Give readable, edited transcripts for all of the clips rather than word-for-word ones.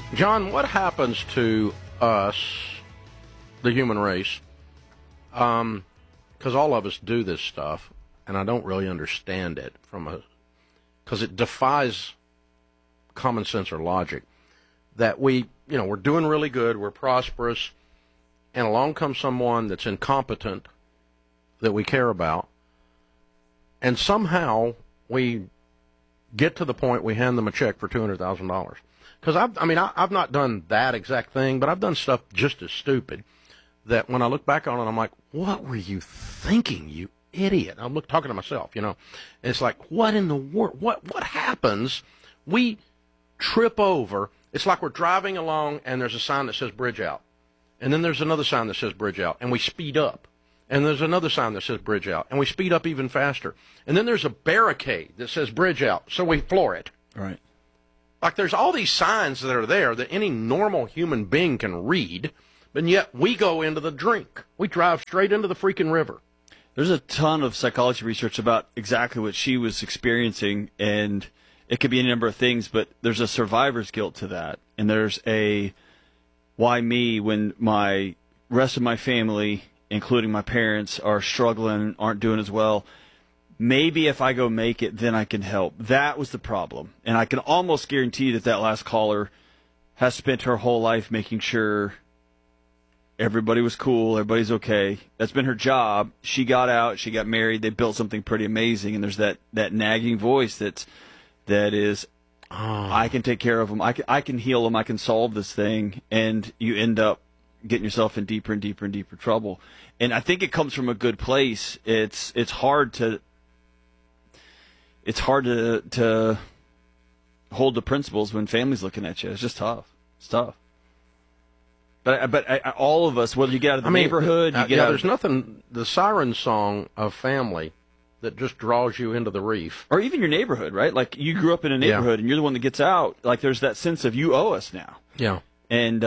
John, what happens to us, the human race, because all of us do this stuff, and I don't really understand it because it defies common sense or logic, that we're doing really good, we're prosperous, and along comes someone that's incompetent that we care about, and somehow we get to the point we hand them a check for $200,000. Because I've not done that exact thing, but I've done stuff just as stupid that when I look back on it, I'm like, what were you thinking, you idiot? I'm talking to myself, And it's like, what in the world? What happens? We trip over. It's like we're driving along and there's a sign that says bridge out. And then there's another sign that says bridge out, and we speed up. And there's another sign that says bridge out, and we speed up even faster. And then there's a barricade that says bridge out, so we floor it. Right. Like there's all these signs that are there that any normal human being can read, but yet we go into the drink. We drive straight into the freaking river. There's a ton of psychology research about exactly what she was experiencing, and it could be any number of things, but there's a survivor's guilt to that. And there's a why me when my rest of my family, including my parents, are struggling, aren't doing as well. Maybe if I go make it, then I can help. That was the problem. And I can almost guarantee that last caller has spent her whole life making sure everybody was cool, everybody's okay. That's been her job. She got out, she got married, they built something pretty amazing, and there's that nagging voice that is, I can take care of them, I can heal them, I can solve this thing, and you end up getting yourself in deeper and deeper and deeper trouble. And I think it comes from a good place. It's hard to hold the principles when family's looking at you. It's just tough. It's tough. But all of us, whether you get out of the neighborhood, there's nothing. The siren song of family that just draws you into the reef, or even your neighborhood, right? Like you grew up in a neighborhood, and you're the one that gets out. Like there's that sense of you owe us now. Yeah. And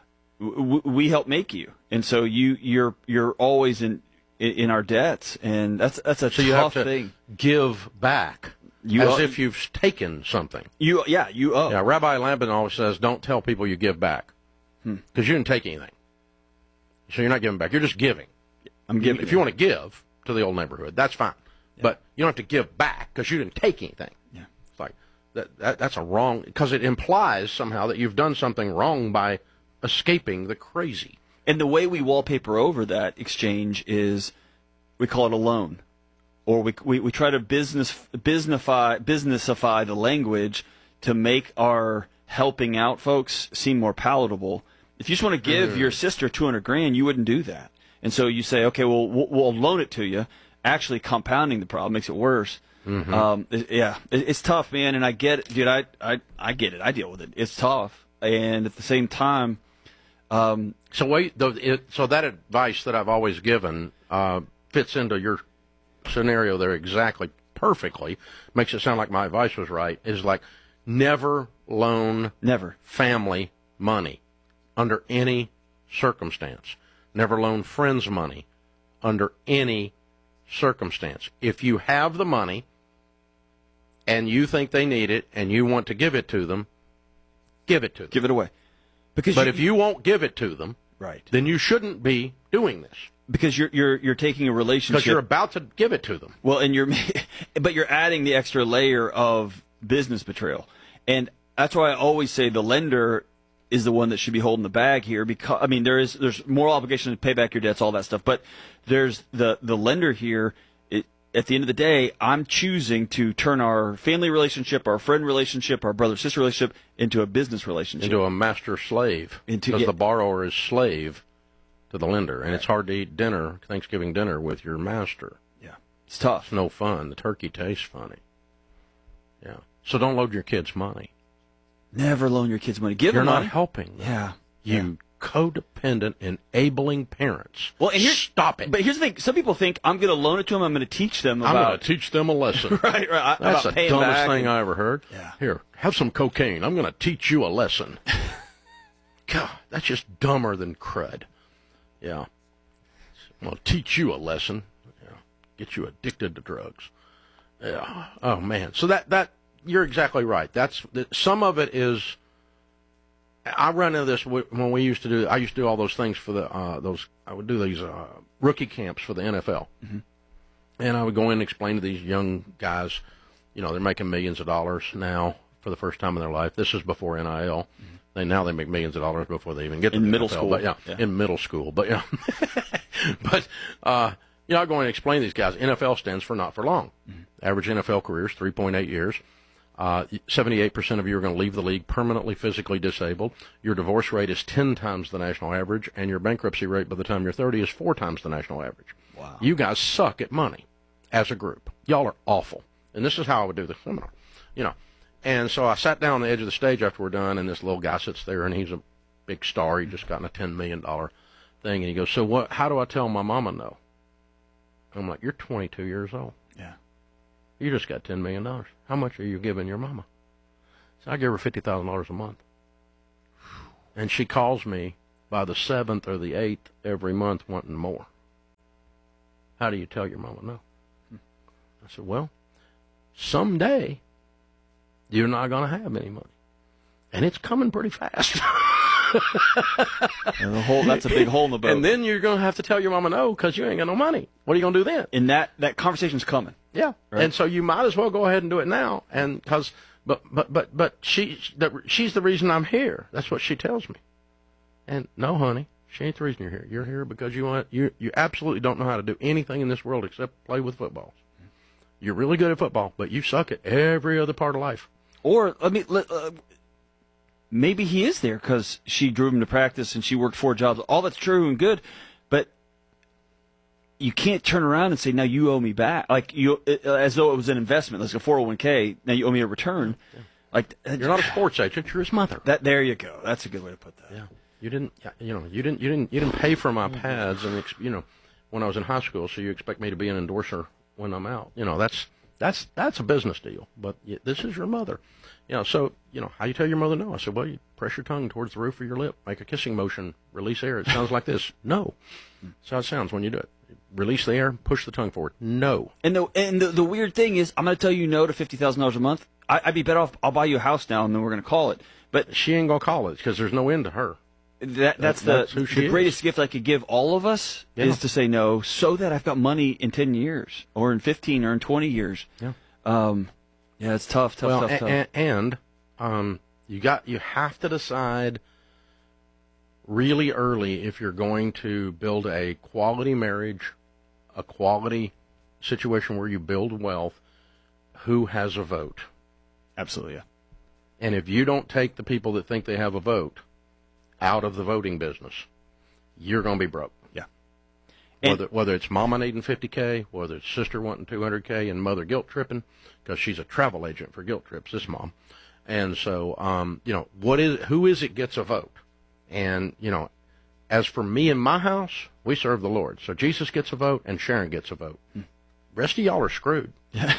we help make you, and so you're always in our debts, and that's a tough you have to thing. Give back if you've taken something. You owe. Yeah, Rabbi Lambin always says, don't tell people you give back, because you didn't take anything. So you're not giving back. You're just giving. I'm giving. If you want to give to the old neighborhood, that's fine. Yeah. But you don't have to give back because you didn't take anything. Yeah. It's like that's a wrong, because it implies somehow that you've done something wrong by escaping the crazy. And the way we wallpaper over that exchange is we call it a loan. Or we try to businessify the language to make our helping out folks seem more palatable. If you just want to give your sister $200,000, you wouldn't do that. And so you say, okay, well, we'll loan it to you. Actually, compounding the problem makes it worse. It's tough, man. And I get it, dude. I get it. I deal with it. It's tough. And at the same time, so that advice that I've always given fits into your scenario there exactly perfectly. Makes it sound like my advice was right. Is like never loan family money under any circumstance. Never loan friends money under any circumstance. If you have the money and you think they need it and you want to give it to them, give it to them. Give it away. But if you won't give it to them, right, then you shouldn't be doing this. Because you're taking a relationship. Because you're about to give it to them. Well, and but you're adding the extra layer of business betrayal, and that's why I always say the lender is the one that should be holding the bag here. Because there's moral obligation to pay back your debts, all that stuff. But there's the lender here. At the end of the day, I'm choosing to turn our family relationship, our friend relationship, our brother-sister relationship into a business relationship. Into a master-slave. Because the borrower is slave to the lender. And it's hard to eat Thanksgiving dinner with your master. Yeah. It's tough. It's no fun. The turkey tastes funny. Yeah. So don't load your kids' money. Never loan your kids money. Give them money. You're not helping them. Yeah. Codependent, enabling parents. Well, and stop it. But here's the thing: some people think I'm going to loan it to them. I'm going to teach them about. I'm going to teach them a lesson. right. That's the dumbest thing I ever heard. Yeah. Here, have some cocaine. I'm going to teach you a lesson. God, that's just dumber than crud. Yeah. I'm going to teach you a lesson. Yeah. Get you addicted to drugs. Yeah. Oh man. So that you're exactly right. Some of it is. I run into this when I used to do all those things for I would do these rookie camps for the NFL. Mm-hmm. And I would go in and explain to these young guys, they're making millions of dollars now for the first time in their life. This is before NIL. Mm-hmm. Now they make millions of dollars before they even get to the middle NFL. school. But in middle school. But I go in and explain to these guys, NFL stands for not for long. Mm-hmm. Average NFL career is 3.8 years. 78% of you are going to leave the league permanently physically disabled. Your divorce rate is 10 times the national average, and your bankruptcy rate by the time you're 30 is 4 times the national average. Wow. You guys suck at money as a group. Y'all are awful. And this is how I would do the seminar, And so I sat down on the edge of the stage after we're done, and this little guy sits there, and he's a big star. He just gotten a $10 million thing, and he goes, so how do I tell my mama no? I'm like, you're 22 years old. Yeah. You just got $10 million. How much are you giving your mama? So I give her $50,000 a month. And she calls me by the 7th or the 8th every month wanting more. How do you tell your mama no? I said, well, someday you're not going to have any money. And it's coming pretty fast. And that's a big hole in the boat. And then you're going to have to tell your mama no because you ain't got no money. What are you going to do then? And that conversation's coming. Yeah, right? And so you might as well go ahead and do it now. And but she's the reason I'm here. That's what she tells me. And no, honey, she ain't the reason you're here. You're here because you absolutely don't know how to do anything in this world except play with footballs. You're really good at football, but you suck at every other part of life. Or maybe he is there because she drove him to practice and she worked 4 jobs. All that's true and good, but you can't turn around and say, now you owe me back. Like as though it was an investment, like a 401k. Now you owe me a return. Yeah. Like you're not a sports agent. You're his mother. There you go. That's a good way to put that. Yeah. You didn't pay for my pads, and when I was in high school. So you expect me to be an endorser when I'm out. That's a business deal. But this is your mother. So, how you tell your mother no? I said, well, you press your tongue towards the roof of your lip, make a kissing motion, release air. It sounds like this. No. That's how it sounds when you do it. Release the air, push the tongue forward. No. And the weird thing is, I'm going to tell you no to $50,000 a month. I'd be better off, I'll buy you a house now, and then we're going to call it. But she ain't going to call it because there's no end to her. That's the greatest gift I could give all of us is to say no, so that I've got money in 10 years or in 15 or in 20 years. Yeah. It's tough. And you have to decide really early if you're going to build a quality marriage, a quality situation where you build wealth, who has a vote. Absolutely, yeah. And if you don't take the people that think they have a vote out of the voting business, you're going to be broke. Yeah. Whether it's mama needing $50K, whether it's sister wanting $200K, and mother guilt tripping because she's a travel agent for guilt trips, this mom. And so, who is it gets a vote? And, as for me and my house, we serve the Lord. So Jesus gets a vote and Sharon gets a vote. Rest of y'all are screwed.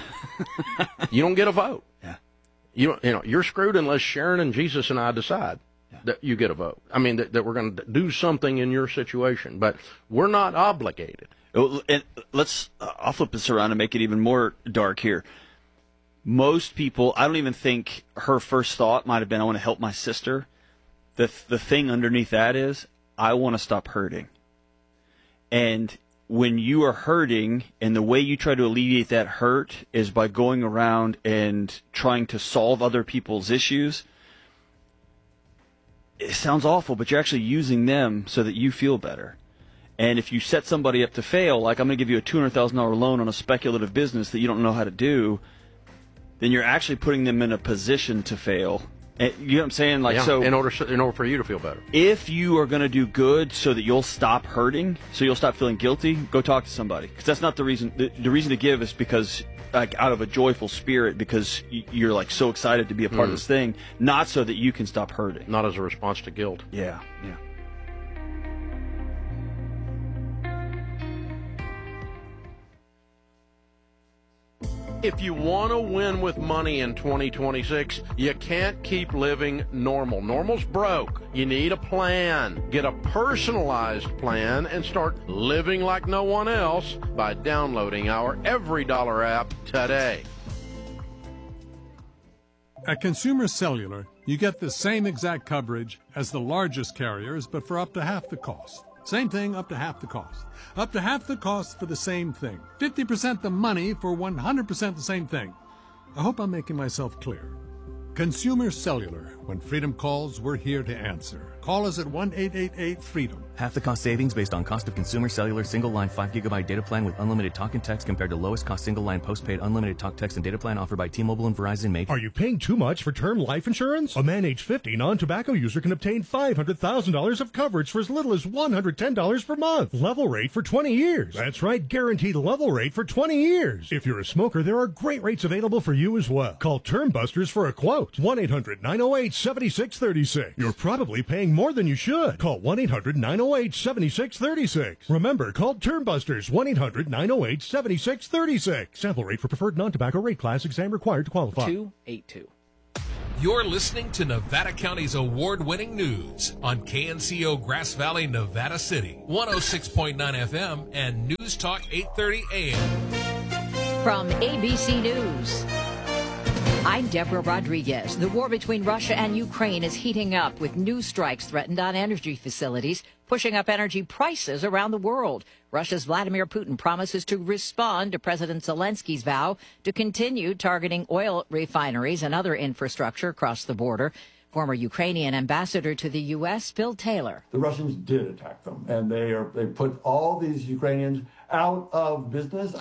You don't get a vote. Yeah. You're screwed unless Sharon and Jesus and I decide that you get a vote. I mean, that we're going to do something in your situation, but we're not obligated. And I'll flip this around and make it even more dark here. Most people, I don't even think her first thought might have been, I want to help my sister. The thing underneath that is, I want to stop hurting. And when you are hurting, and the way you try to alleviate that hurt is by going around and trying to solve other people's issues, it sounds awful, but you're actually using them so that you feel better. And if you set somebody up to fail, like I'm going to give you a $200,000 loan on a speculative business that you don't know how to do, then you're actually putting them in a position to fail. And, you know what I'm saying? So in order for you to feel better. If you are going to do good so that you'll stop hurting, so you'll stop feeling guilty, go talk to somebody. Because that's not the reason. The reason to give is because, out of a joyful spirit, because you're so excited to be a part of this thing, not so that you can stop hurting. Not as a response to guilt. Yeah. If you want to win with money in 2026, you can't keep living normal. Normal's broke. You need a plan. Get a personalized plan and start living like no one else by downloading our Every Dollar app today. At Consumer Cellular, You get the same exact coverage as the largest carriers, but for up to half the cost. Same thing, up to half the cost. Up to half the cost for the same thing. 50% the money for 100% the same thing. I hope I'm making myself clear. Consumer Cellular. When freedom calls, we're here to answer. Call us at 1-888-FREEDOM. Half the cost savings based on cost of Consumer Cellular single-line 5GB data plan with unlimited talk and text compared to lowest cost single-line postpaid unlimited talk, text, and data plan offered by T-Mobile and Verizon Mate. Are you paying too much for term life insurance? A man age 50 non-tobacco user can obtain $500,000 of coverage for as little as $110 per month. Level rate for 20 years. That's right, guaranteed level rate for 20 years. If you're a smoker, there are great rates available for you as well. Call Term Busters for a quote. 1-800-908-7636. You're probably paying more than you should. Call 1-800-908-7636. Remember, call Term Busters. 1-800-908-7636. Sample rate for preferred non-tobacco rate class. Exam required to qualify. 282. You're listening to Nevada County's award-winning news on KNCO Grass Valley, Nevada City, 106.9 FM and News Talk 830 AM. From ABC News, I'm Deborah Rodriguez. The war between Russia and Ukraine is heating up, with new strikes threatened on energy facilities, pushing up energy prices around the world. Russia's Vladimir Putin promises to respond to President Zelensky's vow to continue targeting oil refineries and other infrastructure across the border. Former Ukrainian ambassador to the U.S., Bill Taylor. The Russians did attack them, and they put all these Ukrainians out of business,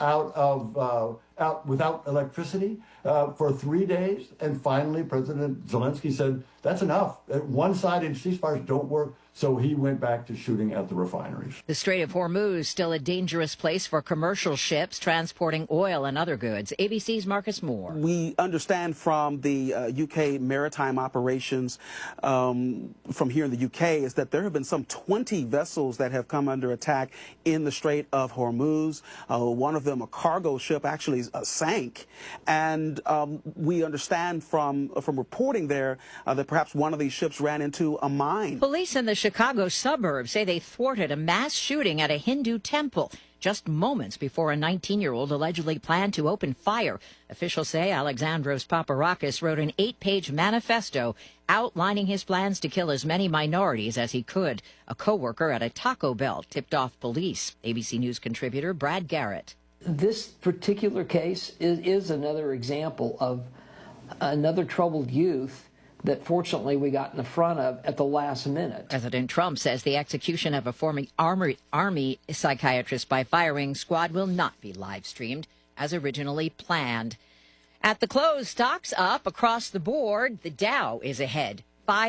out without electricity for 3 days. And finally, President Zelensky said, that's enough. One-sided ceasefires don't work. So he went back to shooting at the refineries. The Strait of Hormuz still a dangerous place for commercial ships transporting oil and other goods. ABC's Marcus Moore. We understand from the UK maritime operations from here in the UK is that there have been some 20 vessels that have come under attack in the Strait of Hormuz. One of them, a cargo ship, actually sank. And we understand from reporting there that perhaps one of these ships ran into a mine. Police in the Chicago suburbs say they thwarted a mass shooting at a Hindu temple just moments before a 19-year-old allegedly planned to open fire. Officials say Alexandros Paparakis wrote an 8-page manifesto outlining his plans to kill as many minorities as he could. A co-worker at a Taco Bell tipped off police. ABC News contributor Brad Garrett. This particular case is another example of another troubled youth that fortunately we got in the front of at the last minute. President Trump says the execution of a former Army psychiatrist by firing squad will not be live-streamed as originally planned. At the close, stocks up across the board. The Dow is ahead,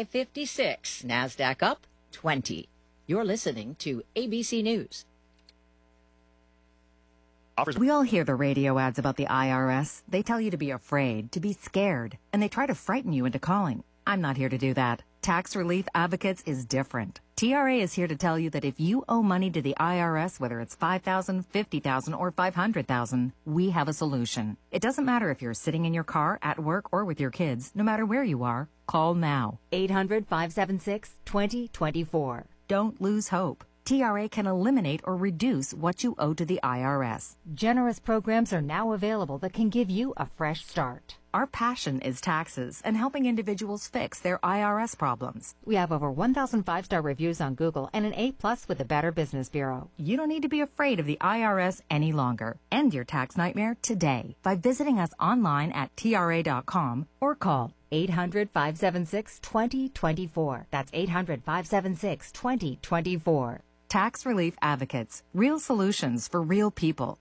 556. NASDAQ up, 20. You're listening to ABC News. We all hear the radio ads about the IRS. They tell you to be afraid, to be scared, and they try to frighten you into calling. I'm not here to do that. Tax Relief Advocates is different. TRA is here to tell you that if you owe money to the IRS, whether it's $5,000, $50,000, or $500,000, we have a solution. It doesn't matter if you're sitting in your car, at work, or with your kids. No matter where you are, call now. 800-576-2024. Don't lose hope. TRA can eliminate or reduce what you owe to the IRS. Generous programs are now available that can give you a fresh start. Our passion is taxes and helping individuals fix their IRS problems. We have over 1,000 5-star reviews on Google and an A+ with the Better Business Bureau. You don't need to be afraid of the IRS any longer. End your tax nightmare today by visiting us online at TRA.com or call 800-576-2024. That's 800-576-2024. Tax Relief Advocates. Real solutions for real people.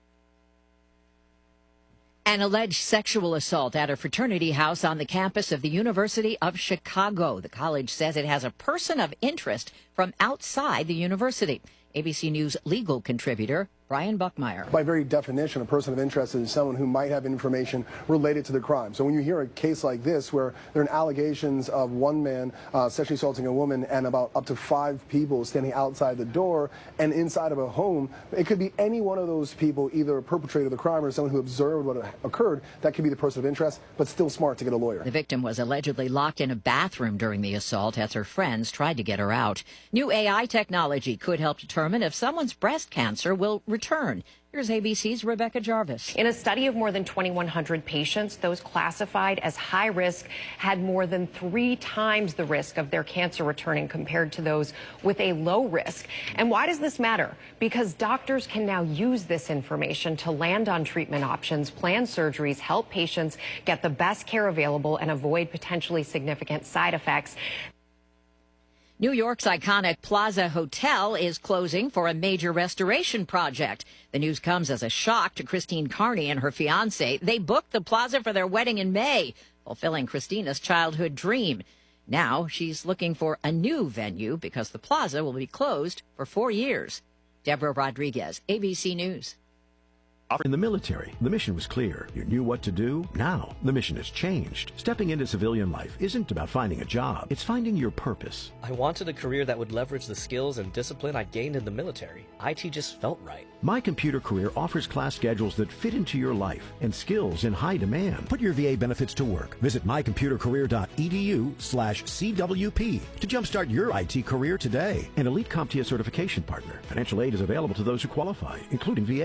An alleged sexual assault at a fraternity house on the campus of the University of Chicago. The college says it has a person of interest from outside the university. ABC News legal contributor Brian Buckmeyer. By very definition, a person of interest is someone who might have information related to the crime. So when you hear a case like this where there are allegations of one man sexually assaulting a woman and about up to 5 people standing outside the door and inside of a home, it could be any one of those people, either a perpetrator of the crime or someone who observed what occurred. That could be the person of interest, but still smart to get a lawyer. The victim was allegedly locked in a bathroom during the assault as her friends tried to get her out. New AI technology could help determine if someone's breast cancer will return. Here's ABC's Rebecca Jarvis. In a study of more than 2,100 patients, those classified as high risk had more than 3 times the risk of their cancer returning compared to those with a low risk. And why does this matter? Because doctors can now use this information to land on treatment options, plan surgeries, help patients get the best care available, and avoid potentially significant side effects. New York's iconic Plaza Hotel is closing for a major restoration project. The news comes as a shock to Christine Carney and her fiancé. They booked the Plaza for their wedding in May, fulfilling Christina's childhood dream. Now she's looking for a new venue because the Plaza will be closed for 4 years. Deborah Rodriguez, ABC News. In the military, the mission was clear. You knew what to do. Now, the mission has changed. Stepping into civilian life isn't about finding a job. It's finding your purpose. I wanted a career that would leverage the skills and discipline I gained in the military. IT just felt right. My Computer Career offers class schedules that fit into your life and skills in high demand. Put your VA benefits to work. Visit mycomputercareer.edu/CWP to jumpstart your IT career today. An elite CompTIA certification partner. Financial aid is available to those who qualify, including VA.